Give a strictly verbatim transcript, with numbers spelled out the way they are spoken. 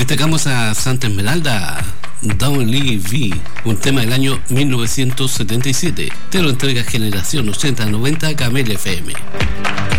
Destacamos a Santa Esmeralda, Don't Leave Me, un tema del año mil novecientos setenta y siete. Te lo entrega Generación ochenta noventa Camel F M.